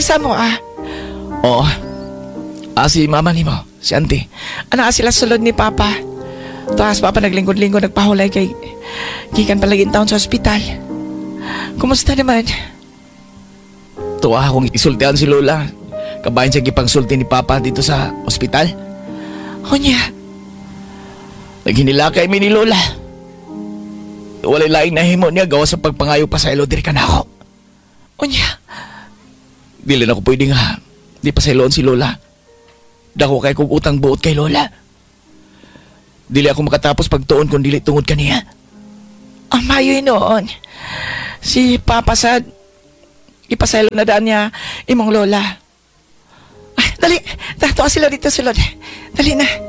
sa mo, Oo. Si mama ni mo, si auntie. Ana sila sulod ni Papa. Taas Papa naglingkod-lingkod nagpahulay kay gikan palaging taon sa ospital. Kumusta naman? Tuwa akong isultihan si Lola. Kabayan siya gipangsulti ni Papa dito sa ospital. Unya, Naghinilakay mi ni Lola. Walay laing nahimo niya gawa sa pagpangayo pa sa ilo diri kanako. unya, Dili na ko pwede nga. Di pa sa iloon si Lola. Dako kay kong utang buot kay Lola. Dili ako makatapos pagtuon kung dili tungod kaniya. ang mayoy noon. Si Papa sad, ipasaylo na daan niya imong lola. Dali, dato sila dito sulod. Dali na.